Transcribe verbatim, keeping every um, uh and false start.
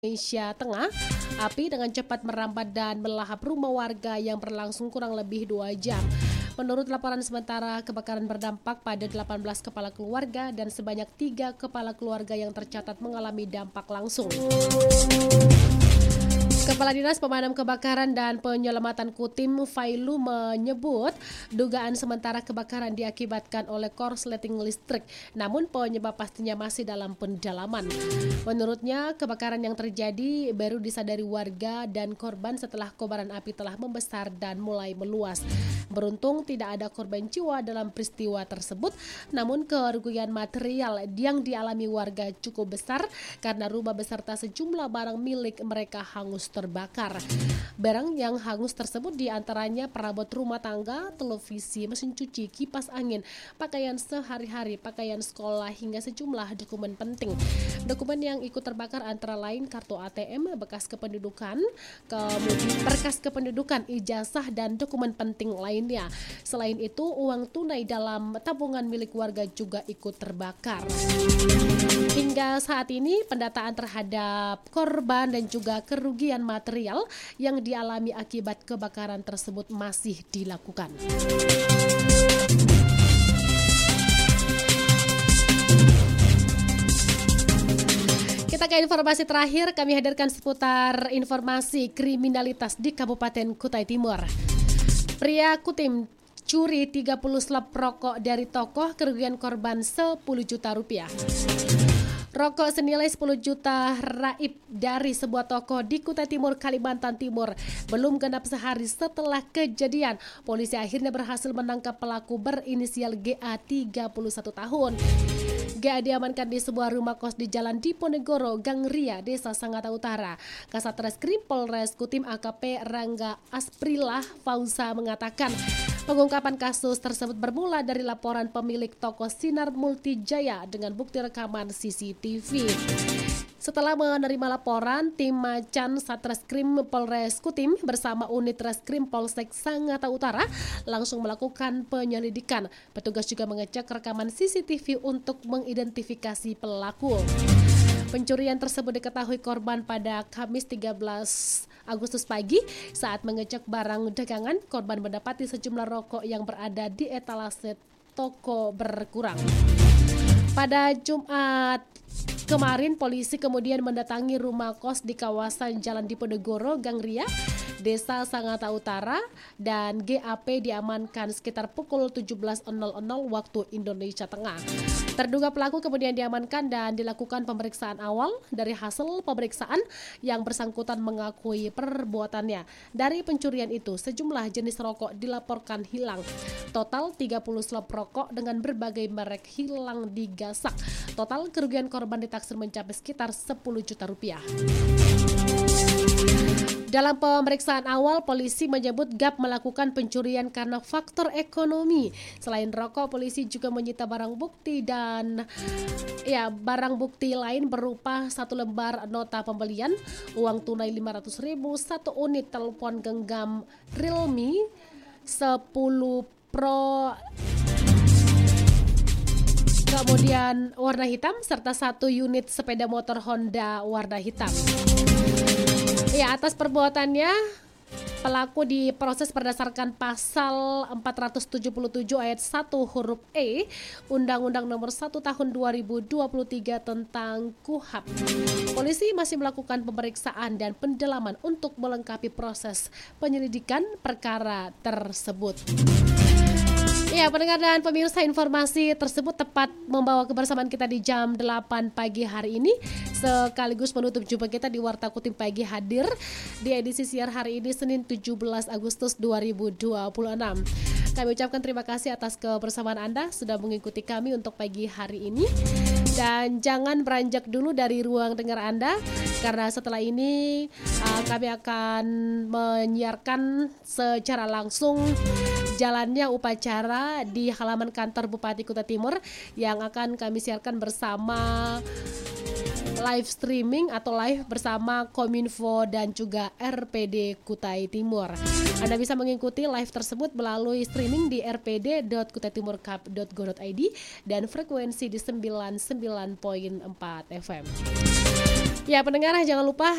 Indonesia Tengah, api dengan cepat merambat dan melahap rumah warga yang berlangsung kurang lebih dua jam. Menurut laporan sementara, kebakaran berdampak pada delapan belas kepala keluarga dan sebanyak tiga kepala keluarga yang tercatat mengalami dampak langsung. Kepala Dinas Pemadam Kebakaran dan Penyelamatan Kutim Failu menyebut dugaan sementara kebakaran diakibatkan oleh korsleting listrik, namun penyebab pastinya masih dalam pendalaman. Menurutnya, kebakaran yang terjadi baru disadari warga dan korban setelah kobaran api telah membesar dan mulai meluas. Beruntung tidak ada korban jiwa dalam peristiwa tersebut, namun kerugian material yang dialami warga cukup besar karena rumah beserta sejumlah barang milik mereka hangus terbakar. Barang yang hangus tersebut diantaranya perabot rumah tangga, televisi, mesin cuci, kipas angin, pakaian sehari-hari, pakaian sekolah, hingga sejumlah dokumen penting. Dokumen yang ikut terbakar antara lain kartu A T M, bekas kependudukan, kemudian berkas kependudukan, ijazah, dan dokumen penting lainnya. Selain itu, uang tunai dalam tabungan milik warga juga ikut terbakar. Hingga saat ini, pendataan terhadap korban dan juga kerugian material yang dialami akibat kebakaran tersebut masih dilakukan. Kita ke informasi terakhir, kami hadirkan seputar informasi kriminalitas di Kabupaten Kutai Timur. Pria Kutim curi tiga puluh slop rokok dari toko, kerugian korban sepuluh juta rupiah. Rokok senilai sepuluh juta raib dari sebuah toko di Kutai Timur, Kalimantan Timur. Belum genap sehari setelah kejadian, polisi akhirnya berhasil menangkap pelaku berinisial G A tiga puluh satu tahun. G A diamankan di sebuah rumah kos di Jalan Diponegoro, Gang Ria, Desa Sangatta Utara. Kasat Reskrim Polres Kutim A K P Rangga Asprilah Fauza mengatakan pengungkapan kasus tersebut bermula dari laporan pemilik toko Sinar Multijaya dengan bukti rekaman C C T V. Setelah menerima laporan, tim Macan Satreskrim Polres Kutim bersama unit Reskrim Polsek Sangatta Utara langsung melakukan penyelidikan. Petugas juga mengecek rekaman C C T V untuk mengidentifikasi pelaku. Pencurian tersebut diketahui korban pada Kamis tiga belas Agustus pagi. Saat mengecek barang dagangan, korban mendapati sejumlah rokok yang berada di etalase toko berkurang. Pada Jumat kemarin, polisi kemudian mendatangi rumah kos di kawasan Jalan Diponegoro, Gang Ria, Desa Sangatta Utara, dan G A P diamankan sekitar pukul tujuh belas waktu Indonesia Tengah. Terduga pelaku kemudian diamankan dan dilakukan pemeriksaan awal. Dari hasil pemeriksaan, yang bersangkutan mengakui perbuatannya. Dari pencurian itu, sejumlah jenis rokok dilaporkan hilang. Total tiga puluh slop rokok dengan berbagai merek hilang digasak. Total kerugian korban ditaksir mencapai sekitar sepuluh juta rupiah. Dalam pemeriksaan awal, polisi menyebut Gap melakukan pencurian karena faktor ekonomi. Selain rokok, polisi juga menyita barang bukti dan ya barang bukti lain berupa satu lembar nota pembelian, uang tunai lima ratus ribu, satu unit telepon genggam Realme sepuluh Pro kemudian warna hitam, serta satu unit sepeda motor Honda warna hitam. Ya, atas perbuatannya, pelaku diproses berdasarkan pasal empat ratus tujuh puluh tujuh ayat satu huruf E Undang-Undang Nomor satu Tahun dua ribu dua puluh tiga tentang Kuhap. Polisi masih melakukan pemeriksaan dan pendalaman untuk melengkapi proses penyelidikan perkara tersebut. Ya, pendengar dan pemirsa, informasi tersebut tepat membawa kebersamaan kita di jam delapan pagi hari ini, sekaligus menutup jumpa kita di Warta Kutim Pagi hadir di edisi siar hari ini Senin tujuh belas Agustus dua ribu dua puluh enam. Kami ucapkan terima kasih atas kebersamaan Anda sudah mengikuti kami untuk pagi hari ini. Dan jangan beranjak dulu dari ruang dengar Anda, karena setelah ini uh, kami akan menyiarkan secara langsung jalannya upacara di halaman kantor Bupati Kutai Timur yang akan kami siarkan bersama live streaming atau live bersama Kominfo dan juga R P D Kutai Timur. Anda bisa mengikuti live tersebut melalui streaming di r p d dot kutai timur cup dot go dot i d dan frekuensi di sembilan puluh sembilan koma empat F M. Ya, pendengar, jangan lupa